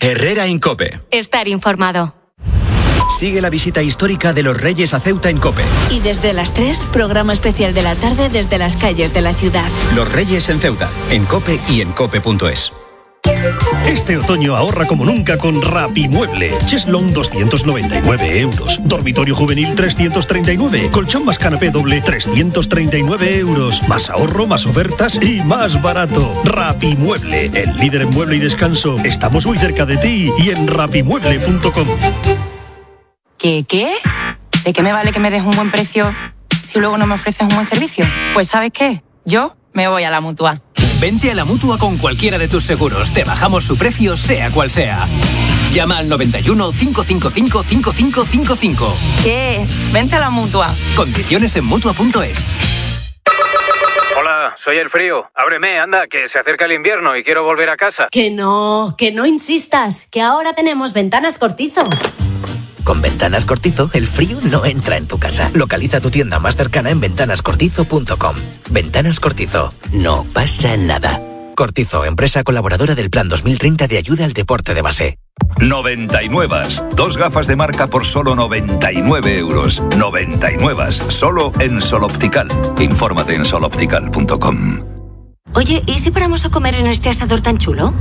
Herrera en COPE. Estar informado. Sigue la visita histórica de los Reyes a Ceuta en COPE. Y desde las 3, programa especial de la tarde desde las calles de la ciudad. Los Reyes en Ceuta, en COPE y en cope.es. Este otoño ahorra como nunca con Rapimueble. Cheslong 299 euros. Dormitorio juvenil 339. Colchón más canapé doble 339 euros. Más ahorro, más ofertas y más barato. Rapimueble, el líder en mueble y descanso. Estamos muy cerca de ti y en rapimueble.com. ¿Qué? ¿De qué me vale que me des un buen precio si luego no me ofreces un buen servicio? Pues ¿sabes qué? Yo me voy a la Mutua. Vente a la Mutua con cualquiera de tus seguros. Te bajamos su precio, sea cual sea. Llama al 91 555 5555. ¿Qué? Vente a la Mutua. Condiciones en Mutua.es. Hola, soy el frío. Ábreme, anda, que se acerca el invierno y quiero volver a casa. Que no insistas, que ahora tenemos Ventanas Cortizo. Con Ventanas Cortizo, el frío no entra en tu casa. Localiza tu tienda más cercana en ventanascortizo.com. Ventanas Cortizo. No pasa nada. Cortizo, empresa colaboradora del Plan 2030 de ayuda al deporte de base. 99. 2 gafas de marca por solo 99 euros. 99. Solo en Sol Optical. Infórmate en soloptical.com. Oye, ¿y si paramos a comer en este asador tan chulo?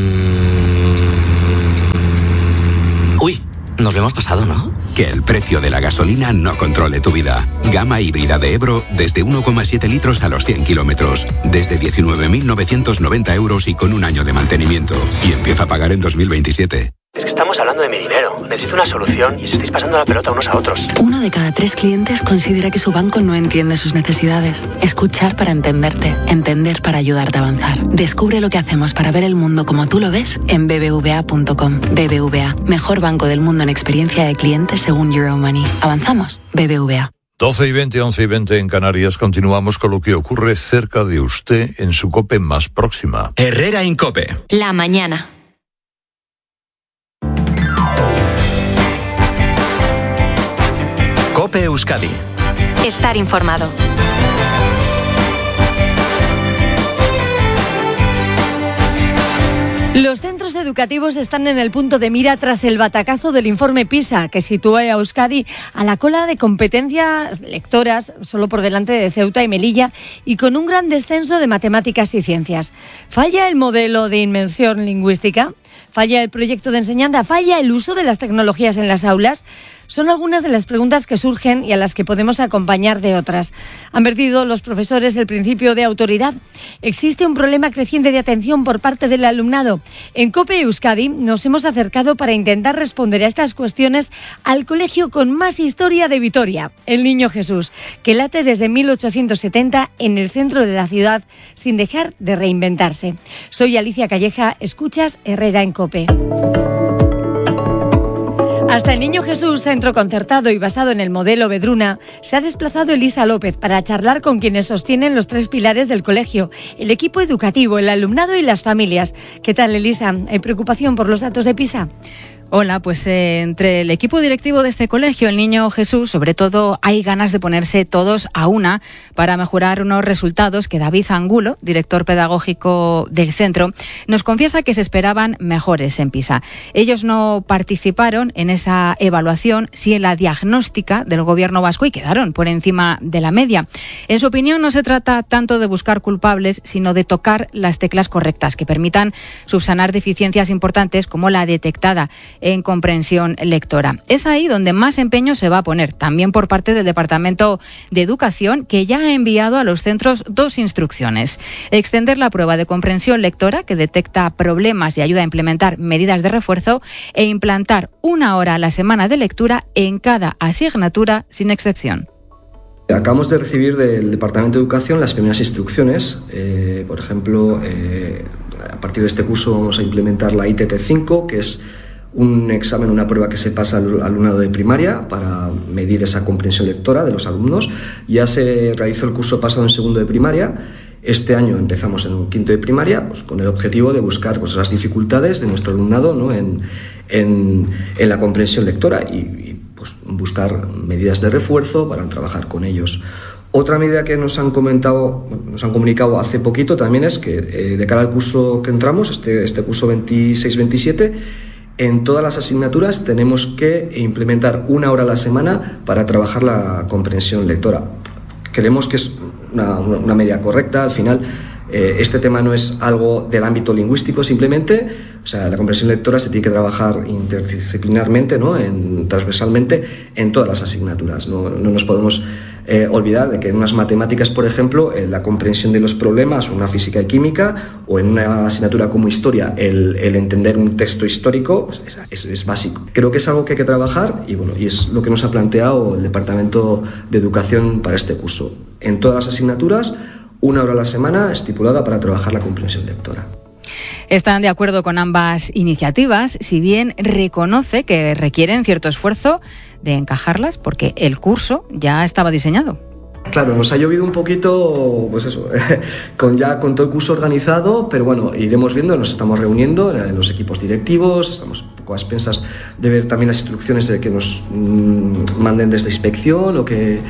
Uy. Nos lo hemos pasado, ¿no? Que el precio de la gasolina no controle tu vida. Gama híbrida de Ebro desde 1,7 litros a los 100 kilómetros. Desde 19.990 euros y con un año de mantenimiento. Y empieza a pagar en 2027. Es que estamos hablando de mi dinero. Necesito una solución y os estáis pasando la pelota unos a otros. 1 de cada 3 clientes considera que su banco no entiende sus necesidades. Escuchar para entenderte. Entender para ayudarte a avanzar. Descubre lo que hacemos para ver el mundo como tú lo ves en bbva.com. BBVA, mejor banco del mundo en experiencia de clientes según Euromoney. Avanzamos. BBVA. 12:20, 11:20 en Canarias. Continuamos con lo que ocurre cerca de usted en su COPE más próxima. Herrera en COPE. La mañana. COPE Euskadi. Estar informado. Los centros educativos están en el punto de mira tras el batacazo del informe PISA, que sitúa a Euskadi a la cola de competencias lectoras, solo por delante de Ceuta y Melilla, y con un gran descenso de matemáticas y ciencias. ¿Falla el modelo de inmersión lingüística? ¿Falla el proyecto de enseñanza? ¿Falla el uso de las tecnologías en las aulas? Son algunas de las preguntas que surgen y a las que podemos acompañar de otras. Han vertido los profesores el principio de autoridad. ¿Existe un problema creciente de atención por parte del alumnado? En COPE Euskadi nos hemos acercado para intentar responder a estas cuestiones al colegio con más historia de Vitoria, el Niño Jesús, que late desde 1870 en el centro de la ciudad sin dejar de reinventarse. Soy Alicia Calleja, escuchas Herrera en COPE. Hasta el Niño Jesús, centro concertado y basado en el modelo Vedruna, se ha desplazado Elisa López para charlar con quienes sostienen los 3 pilares del colegio: el equipo educativo, el alumnado y las familias. ¿Qué tal, Elisa? ¿Hay preocupación por los datos de PISA? Hola, pues entre el equipo directivo de este colegio, el Niño Jesús, sobre todo hay ganas de ponerse todos a una para mejorar unos resultados que David Angulo, director pedagógico del centro, nos confiesa que se esperaban mejores en PISA. Ellos no participaron en esa evaluación, sí en la diagnóstica del gobierno vasco, y quedaron por encima de la media. En su opinión, no se trata tanto de buscar culpables, sino de tocar las teclas correctas que permitan subsanar deficiencias importantes como la detectada en comprensión lectora. Es ahí donde más empeño se va a poner, también por parte del Departamento de Educación, que ya ha enviado a los centros 2 instrucciones: extender la prueba de comprensión lectora, que detecta problemas y ayuda a implementar medidas de refuerzo, e implantar 1 hora a la semana de lectura en cada asignatura, sin excepción. Acabamos de recibir del Departamento de Educación las primeras instrucciones. Por ejemplo, a partir de este curso vamos a implementar la ITT5, que es un examen, una prueba que se pasa al alumnado de primaria para medir esa comprensión lectora de los alumnos. Ya se realizó el curso pasado en segundo de primaria. Este año empezamos en un quinto de primaria, pues con el objetivo de buscar pues las dificultades de nuestro alumnado, ¿no?, en la comprensión lectora y pues buscar medidas de refuerzo para trabajar con ellos. Otra medida que nos han comunicado hace poquito también es que de cara al curso que entramos, este curso 26-27, En todas las asignaturas tenemos que implementar 1 hora a la semana para trabajar la comprensión lectora. Creemos que es una media correcta. Al final, este tema no es algo del ámbito lingüístico simplemente. O sea, la comprensión lectora se tiene que trabajar interdisciplinarmente, ¿no? Transversalmente en todas las asignaturas. No nos podemos olvidar de que en unas matemáticas, por ejemplo, la comprensión de los problemas, o una física y química, o en una asignatura como historia, el entender un texto histórico, pues es básico. Creo que es algo que hay que trabajar y es lo que nos ha planteado el Departamento de Educación para este curso. En todas las asignaturas, 1 hora a la semana estipulada para trabajar la comprensión lectora. Están de acuerdo con ambas iniciativas, si bien reconoce que requieren cierto esfuerzo de encajarlas porque el curso ya estaba diseñado. Claro, nos ha llovido un poquito, pues eso, con todo el curso organizado, pero bueno, iremos viendo, nos estamos reuniendo en los equipos directivos, estamos un poco a expensas de ver también las instrucciones de que nos manden desde inspección o que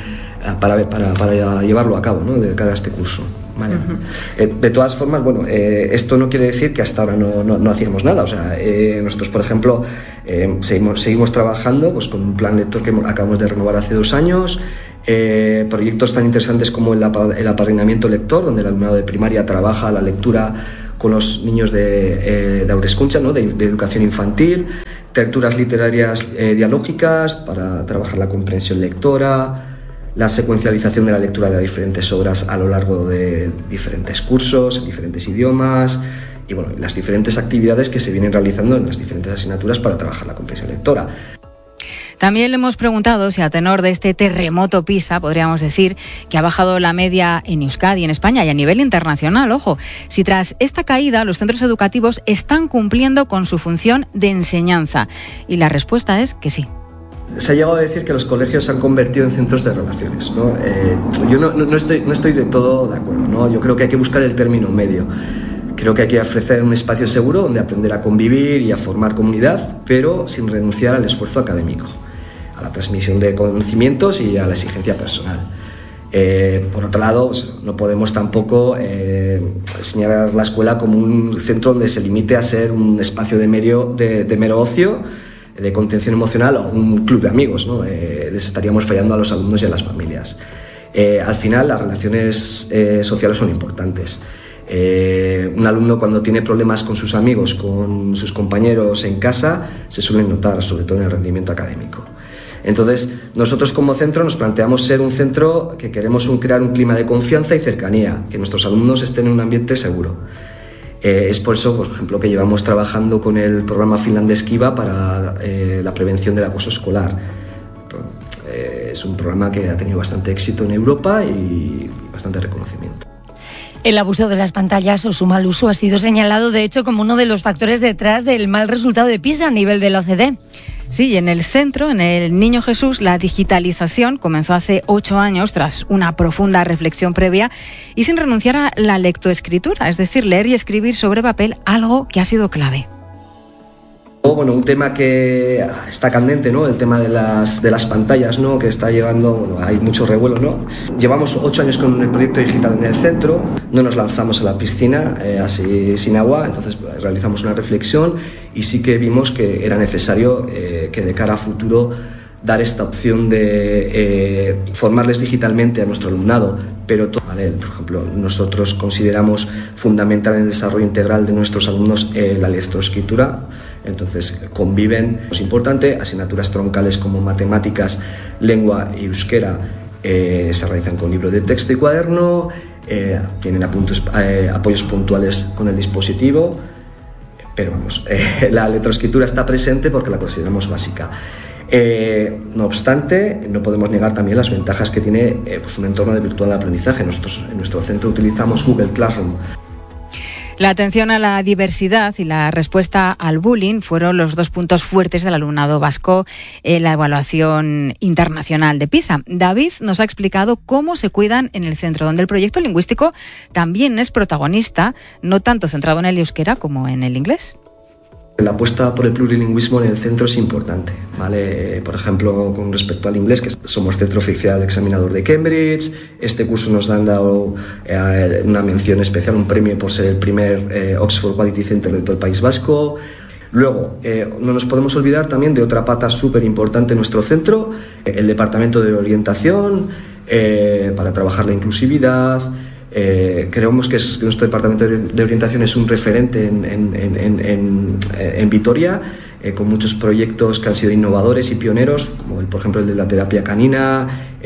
para llevarlo a cabo, ¿no? De cara a este curso. Vale. De todas formas, bueno, esto no quiere decir que hasta ahora no hacíamos nada. O sea, nosotros, por ejemplo, seguimos trabajando pues, con un plan lector que acabamos de renovar hace 2 años. Proyectos tan interesantes como el apadrinamiento lector, donde el alumnado de primaria trabaja la lectura con los niños de Aurescuncha, ¿no? de educación infantil. Tertulias literarias dialógicas para trabajar la comprensión lectora. La secuencialización de la lectura de diferentes obras a lo largo de diferentes cursos, en diferentes idiomas y bueno, las diferentes actividades que se vienen realizando en las diferentes asignaturas para trabajar la comprensión lectora. También le hemos preguntado si a tenor de este terremoto PISA, podríamos decir, que ha bajado la media en Euskadi, en España y a nivel internacional, ojo, si tras esta caída los centros educativos están cumpliendo con su función de enseñanza. Y la respuesta es que sí. Se ha llegado a decir que los colegios se han convertido en centros de relaciones, ¿no? Yo no estoy de todo de acuerdo, ¿no? Yo creo que hay que buscar el término medio. Creo que hay que ofrecer un espacio seguro donde aprender a convivir y a formar comunidad, pero sin renunciar al esfuerzo académico, a la transmisión de conocimientos y a la exigencia personal. Por otro lado, pues, no podemos tampoco señalar la escuela como un centro donde se limite a ser un espacio de mero ocio, de contención emocional o un club de amigos, ¿no? Les estaríamos fallando a los alumnos y a las familias. Al final, las relaciones sociales son importantes. Un alumno cuando tiene problemas con sus amigos, con sus compañeros en casa, se suelen notar, sobre todo en el rendimiento académico. Entonces, nosotros como centro nos planteamos ser un centro que queremos crear un clima de confianza y cercanía, que nuestros alumnos estén en un ambiente seguro. Es por eso, por ejemplo, que llevamos trabajando con el programa finlandés Kiva para la prevención del acoso escolar. Es un programa que ha tenido bastante éxito en Europa y bastante reconocimiento. El abuso de las pantallas o su mal uso ha sido señalado, de hecho, como uno de los factores detrás del mal resultado de PISA a nivel de la OCDE. Sí, en el centro, en el Niño Jesús, la digitalización comenzó hace 8 años tras una profunda reflexión previa y sin renunciar a la lectoescritura, es decir, leer y escribir sobre papel, algo que ha sido clave. Bueno, un tema que está candente, ¿no? El tema de las pantallas, ¿no? Que está llevando, bueno, hay mucho revuelo, ¿no? Llevamos 8 años con el proyecto digital en el centro, no nos lanzamos a la piscina así sin agua, entonces realizamos una reflexión y sí que vimos que era necesario que de cara a futuro dar esta opción de formarles digitalmente a nuestro alumnado, pero ¿vale? Por ejemplo, nosotros consideramos fundamental en el desarrollo integral de nuestros alumnos la lectoescritura. Entonces conviven, es importante, asignaturas troncales como matemáticas, lengua y euskera se realizan con libro de texto y cuaderno, tienen apoyos puntuales con el dispositivo, pero vamos, la lectoescritura está presente porque la consideramos básica. No obstante, no podemos negar también las ventajas que tiene pues un entorno de virtual aprendizaje. Nosotros en nuestro centro utilizamos Google Classroom. La atención a la diversidad y la respuesta al bullying fueron los 2 puntos fuertes del alumnado vasco en la evaluación internacional de PISA. David nos ha explicado cómo se cuidan en el centro, donde el proyecto lingüístico también es protagonista, no tanto centrado en el euskera como en el inglés. La apuesta por el plurilingüismo en el centro es importante, ¿vale? Por ejemplo, con respecto al inglés, que somos centro oficial examinador de Cambridge, este curso nos han dado una mención especial, un premio por ser el primer Oxford Quality Center de todo el País Vasco. Luego, no nos podemos olvidar también de otra pata súper importante en nuestro centro, el departamento de orientación, para trabajar la inclusividad. Creemos que nuestro departamento de orientación es un referente en Vitoria, con muchos proyectos que han sido innovadores y pioneros, como por ejemplo el de la terapia canina.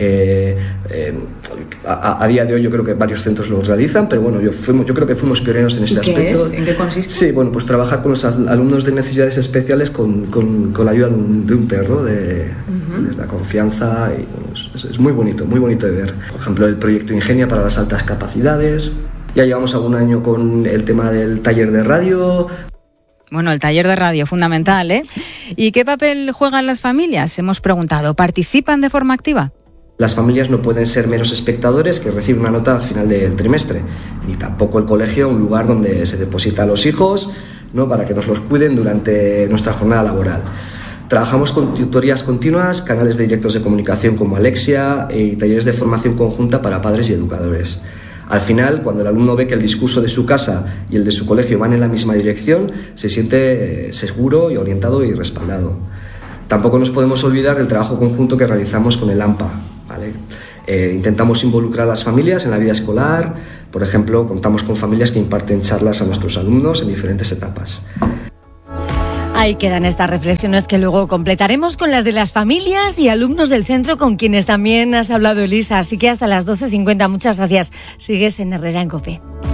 A día de hoy yo creo que varios centros lo realizan, pero bueno, yo creo que fuimos pioneros en este aspecto. ¿En qué consiste? Sí, bueno, pues trabajar con los alumnos de necesidades especiales con la ayuda de un perro, de la confianza, y bueno, es muy bonito de ver. Por ejemplo, el proyecto Ingenia para las altas capacidades. Ya llevamos algún año con el tema del taller de radio. Bueno, el taller de radio, fundamental, ¿eh? ¿Y qué papel juegan las familias? Hemos preguntado, ¿participan de forma activa? Las familias no pueden ser menos espectadores que reciben una nota al final del trimestre, ni tampoco el colegio un lugar donde se deposita a los hijos, ¿no?, para que nos los cuiden durante nuestra jornada laboral. Trabajamos con tutorías continuas, canales de directos de comunicación como Alexia y talleres de formación conjunta para padres y educadores. Al final, cuando el alumno ve que el discurso de su casa y el de su colegio van en la misma dirección, se siente seguro y orientado y respaldado. Tampoco nos podemos olvidar del trabajo conjunto que realizamos con el AMPA, ¿vale? Intentamos involucrar a las familias en la vida escolar. Por ejemplo, contamos con familias que imparten charlas a nuestros alumnos en diferentes etapas. Ahí quedan estas reflexiones que luego completaremos con las de las familias y alumnos del centro, con quienes también has hablado, Elisa. Así que hasta las 12:50. Muchas gracias. Sigues en Herrera en COPE.